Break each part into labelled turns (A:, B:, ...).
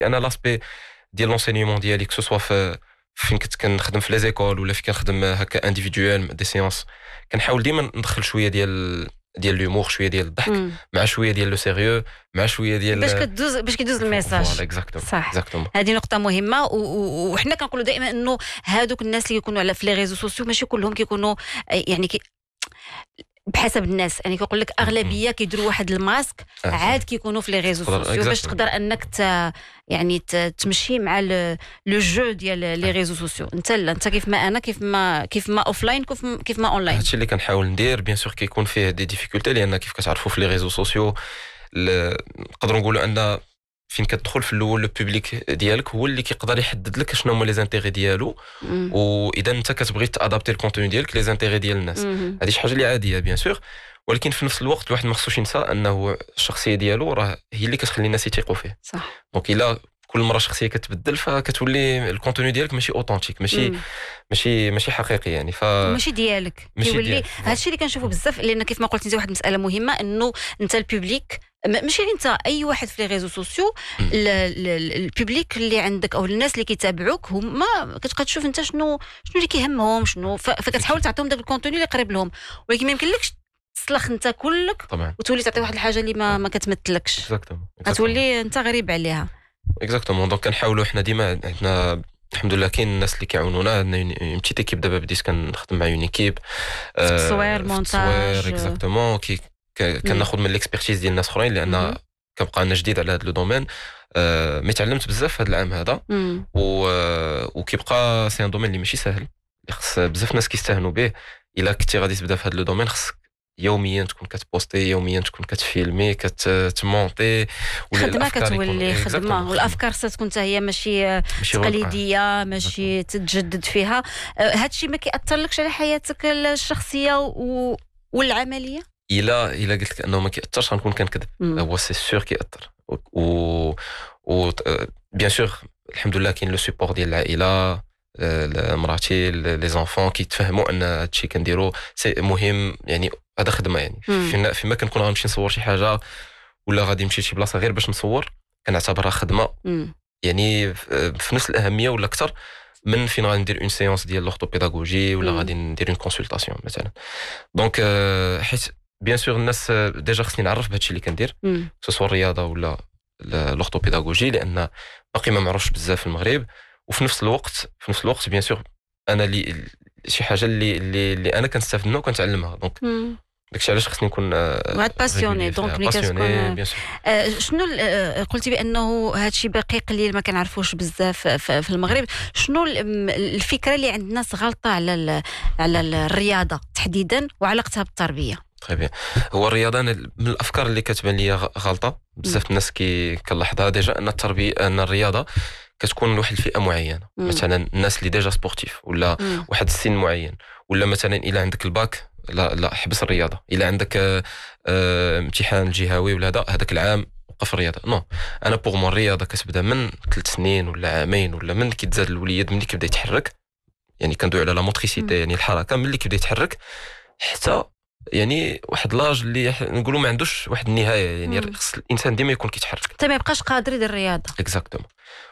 A: انا لاسبي ديال لونسينيومون ديالي كو سوا في فين كنت كنخدم في لي زيكول ولا فين كنخدم هكا انديفيدويل دي سيونس كنحاول ديما ندخل شويه ديال لومور شويه ديال الضحك مع شويه ديال لو سيريو مع شويه ديال
B: باش كيدوز الميساج.
A: فوالا اكزاكتومون
B: صح. هذه نقطه مهمه وحنا كنقولوا دائما انه هادوك الناس اللي يكونوا على في لي ريزو سوسيو ماشي كلهم كيكونوا يعني بحسب الناس، يعني كيقول لك اغلبيه كيديروا واحد الماسك عاد كيكونوا في لي ريزو سوسيو باش تقدر انك يعني تمشي مع لو جو ديال لي ريزو سوسيو. انت كيف ما انا كيف ما اوفلاين كيف ما اونلاين.
A: هادشي اللي كنحاول ندير. بيان سور كيكون فيه دي ديفيكولتي لان كيف كتعرفوا في لي ريزو سوسيو نقدروا نقولوا ان فين كتدخل في الاول لو بوبليك ديالك هو اللي كيقدر يحدد لك شنو هما لي زانتيغي ديالو، واذا انت كتبغي تادابتي الكونتوني ديالك لي زانتيغي ديال الناس. هذه شي حاجه اللي عاديه بيان سور، ولكن في نفس الوقت الواحد ما خصوش ينسى انه الشخصيه ديالو راه هي اللي كتخلي الناس يثيقوا فيه.
B: صح.
A: دونك الا كل مره شخصيه كتبدل فكتولي الكونتوني ديالك ماشي اوثنتيك، ماشي حقيقي يعني
B: ماشي ديالك. كيولي هادشي اللي كنشوفوا بزاف، لان كيف ما قلت انت واحد المساله مهمه انه انت البوبليك ماشي انت اي واحد في لي ريزو سوسيو. البوبليك اللي عندك او الناس اللي كيتابعوك هما كتبقى تشوف انت شنو اللي كيهمهم شنو، فكتحاول تعطيهم داك الكونتوني اللي قريب لهم، ولكن ما يمكنلكش تصلخ انت كلك
A: طبعا
B: وتولي تعطي واحد الحاجه اللي ما كتمثلكش، غتولي انت غريب عليها.
A: اكزاكتومون. دونك كنحاولوا حنا ديما عندنا الحمد لله كاين الناس اللي كيعاونونا. عندنا اون بتيت ايكيب دابا بديت كنخدم مع اون ايكيب
B: التصوير مونتاج
A: اكزاكتومون كناخذ من الاكسبيرتيز ديال الناس اخرين لان كنبقى انا جديد على هذا لو دومين. مي تعلمت بزاف هذا العام هذا وكيبقى سي ان دومين اللي ماشي سهل، اللي خص بزاف ناس كيستهنوا به. الا كنتي غادي تبدا في هذا لو دومين خصك يوميا تكون كتبوستي، يوميا تكون كتفيلمي، كتمونطي،
B: خدمه كتولي خدمه، والافكار ستكون حتى هي ماشي تقليديه، ماشي تتجدد فيها. هادشي ما كيأثرلكش على حياتك الشخصيه والعمليه؟
A: الا قلت لك انه ما كيأثرش غنكون كنكذب. هو سي سور كيأثر و بيان سور الحمد لله كاين لو سيبور ديال العائله، مراتي، لي زونفون كيتفهموا ان هادشي كنديرو سي مهم. يعني هذا خدمه يعني فيما كنكون غنمشي نصور شي حاجه ولا غادي نمشي لشي بلاصه غير باش نصور كنعتبرها خدمه. يعني في نفس الاهميه ولا اكثر من فين غادي ندير اون سيونس ديال لورتوبيداغوجي ولا غادي ندير اون كونسلطاسيون مثلا. دونك حيت بيان سور الناس ديجا خصني نعرف بهادشي اللي كندير سواء الرياضه ولا لورتوبيداغوجي لان باقي ما معروفش بزاف في المغرب. وفي نفس الوقت بيان سور انا اللي شي حاجه اللي انا كنستافد منها وكنتعلمها. دونك داكشي علاش خصني نكون
B: واحد باسيوني. دونك ملي كتكون شنو قلتي بانه هادشي باقي قليل ما كنعرفوش بزاف في المغرب، شنو الفكره اللي عند الناس غلطه على الرياضه تحديدا وعلاقتها بالتربيه؟
A: طيب هو الرياضه من الافكار اللي كتبان لي غلطه بزاف الناس كنلاحظها ديجا ان التربيه ان الرياضه كتكون لواحد الفئه معينه. مثلا الناس اللي ديجا سبورتيف ولا واحد السن معين، ولا مثلا الا عندك الباك لا حبس الرياضه، الا عندك امتحان الجهوي ولا هذاك العام وقف الرياضه. نو انا بوغ مون الرياضه كتبدا من 3 سنين ولا عامين، ولا من كيتزاد الوليد ملي كيبدا يتحرك، يعني كندوي على لا موتريسيتي يعني الحركه ملي كيبدا يتحرك حتى يعني واحد لاج اللي نقولوا ما عندوش واحد النهايه. يعني خص الانسان ديما يكون كيتحرك
B: حتى ما يبقاش قادر يدير الرياضه.
A: اكزاكتومون.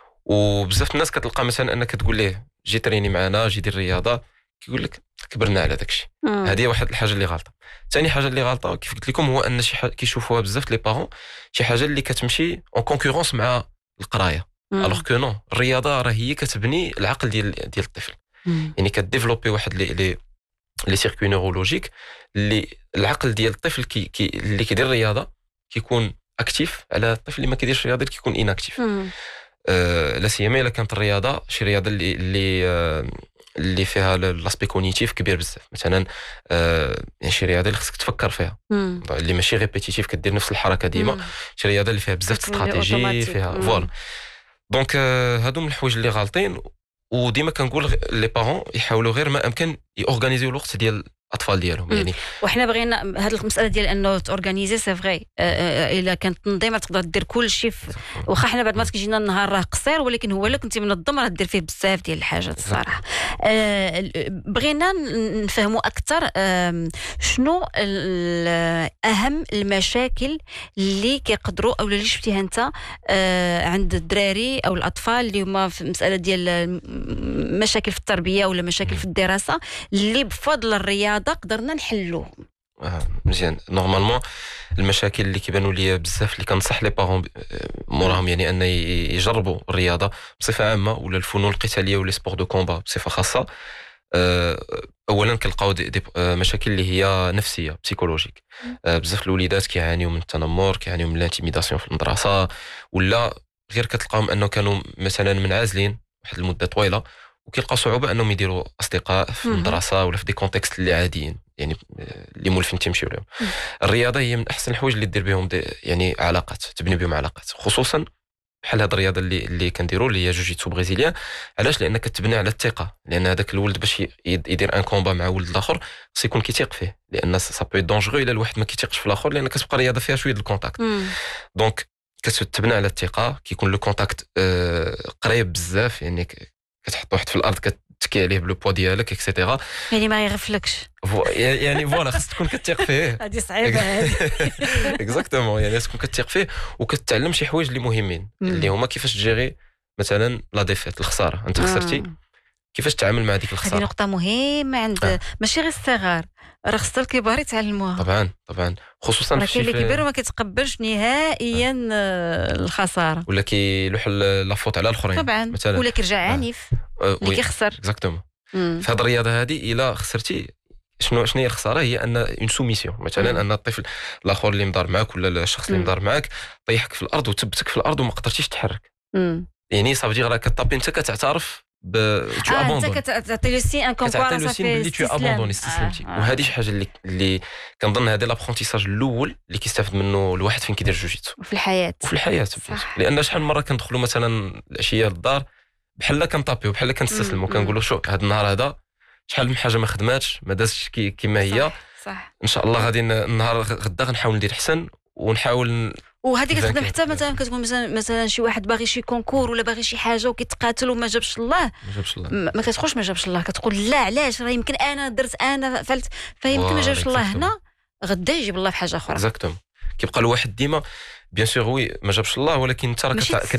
A: وبزاف الناس كتلقى مثلا انك تقول ليه جي تريني معنا، جي دير الرياضه، كيقول لك كبرنا على داكشي. هذه واحد الحاجه اللي غلطه. ثاني حاجه اللي غلطه كيف قلت لكم هو ان شي كيشوفوها بزاف لي بارون شي حاجه اللي كتمشي اون كونكورونس مع القرايه. الوغ كو نو، الرياضه راه هي كتبني العقل ديال الطفل. يعني كديفلوبي واحد لي سيركوي نيورولوجيك اللي العقل ديال الطفل اللي كيدير الرياضه كيكون اكتيف على الطفل اللي ما كيديرش الرياضه كيكون اناكتيف. لا سيما الا كانت الرياضه شي رياضه اللي فيها لاسبي كوغنيتيف كبير بزاف. مثلا يعني شي رياضه اللي خصك تفكر فيها، اللي ماشي ريبيتيتيف كدير نفس الحركه ديما. شي رياضه اللي فيها بزاف استراتيجي فيها فوالا. دونك هادو من الحوايج اللي غالطين. وديما كنقول لي بارون يحاولوا غير ما امكن يورغانيزيو الوقت ديال الاطفال ديالهم يعني.
B: وحنا بغينا هذه المساله ديال انه تورغانيزي سي فغي، الا كانت تنظيم تقدر دير كل شيء، واخا حنا بعد ما كيجينا النهار راه قصير، ولكن هو الا كنتي منظم راه دير فيه بزاف ديال الحاجات الصراحه. بغينا نفهموا اكثر شنو اهم المشاكل اللي كيقدروا او اللي شفتيها انت عند الدراري او الاطفال اللي هما في مساله ديال مشاكل في التربيه ولا مشاكل في الدراسه اللي بفضل الرياضه قدرنا نحلوهم.
A: مزيان. نورمالمون المشاكل اللي كيبانوا لي بزاف اللي كنصح لي بارون موراهم يعني ان يجربوا الرياضه بصفه عامه ولا الفنون القتاليه ولا سبور دو كومبا بصفه خاصه. اولا كنلقاو دي مشاكل اللي هي نفسيه بسيكولوجيك. بزاف الوليدات كيعانيوا من التنمر، كيعانيوا من الانتيميداسيون في المدرسه، ولا غير كتلقاهم انه كانوا مثلا منعزلين واحد المده طويله وكيلقاو صعوبه انهم يديروا اصدقاء في المدرسه ولا في دي كونتكست اللي عاديين يعني اللي مولفين تيمشيو لهم. الرياضه هي من احسن الحوايج اللي دير بهم يعني علاقات، تبني بهم علاقات، خصوصا بحال هاد الرياضه اللي كنديروا اللي هي جوجيتسو برازيليان. علاش؟ لان كتبني على الثقه، لان هذاك الولد باش يدير ان كومبا مع ولد الاخر خص يكون كيثيق فيه، لان سا بو دونجرو الا الواحد ما كيثيقش في الاخر، لان كتبقى الرياضه فيها شويه الكونتاكت. دونك كتبنى على الثقه، كيكون لو كونتاكت قريب بزاف، يعني كتحط واحد في الارض كتكي عليه بلو بوا ديالك اكسيتيرا،
B: يعني ما يغفلكش
A: يعني فوالا خاص تكون كتثيق فيه.
B: هذه صعيبه هذه.
A: اكزاكتومون، يعني تكون كتثيق فيه وكتعلم شي حوايج اللي مهمين اللي هما كيفاش تجيري مثلا لا ديفيت، الخساره، انت خسرتي كيفاش تتعامل مع ديك الخساره.
B: هذه نقطه مهمه عند ماشي غير الصغار، راه خص الكبار يتعلموها.
A: طبعا خصوصا
B: في اللي كبير وما كيتقبلش نهائيا الخساره،
A: ولا كيلوح لافوت على الاخرين
B: طبعا
A: مثلا،
B: ولا كيرجع عنيف اللي كيخسر.
A: اكزاكتومون. في هذه الرياضه هذه الا خسرتي شنو هي الخساره؟ هي ان اون سوميسيون، مثلا ان الطفل الاخر اللي مدار معك ولا الشخص اللي مدار معك طيحك في الارض وثبتك في الارض وما قدرتيش تحرك. يعني صافي راه كطابي انت كتعترف تو ابوندون،
B: انت كتعطي لو سي ان كومبار صافي
A: اللي تو ابوندون استسلمتي. وهذه شي حاجه اللي كنظن هذا لابرونتيساج الاول اللي كيستافد منه الواحد فين كيدير جوجيتسو
B: في الحياه.
A: لان شحال من مره كندخلوا مثلا العشيه للدار بحال كنطابيو بحال كنستسلموا وكنقولوا شو هذا النهار هذا شحال من حاجه ما خدماتش ما دازش كيما هي.
B: صح.
A: ان شاء الله غادي النهار غدا غنحاول ندير احسن ونحاول.
B: وهذه كتخدم حتى مثلا كتكون مثلا شي واحد باغي شي كونكور ولا باغي شي حاجه وكيتقاتل وما جابش الله ما كتقولش ما جابش الله، كتقول لا علاش راه يمكن انا درت انا فعلت، فيمكن ما جابش الله هنا غدا يجيب الله في حاجه اخرى.
A: اكزاكتوم. كيبقى الواحد ديما بيان سور وي ما جابش الله، ولكن انت راك